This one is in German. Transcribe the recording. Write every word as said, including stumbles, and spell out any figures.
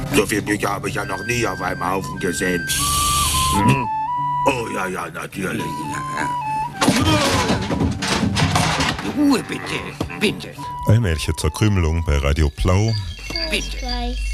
So viele Bücher habe ich ja noch nie auf einem Haufen gesehen. Hm? Oh ja, ja, natürlich. Ruhe bitte, bitte. Ein Märchen zur Krümelung bei Radio Blau. Bitte.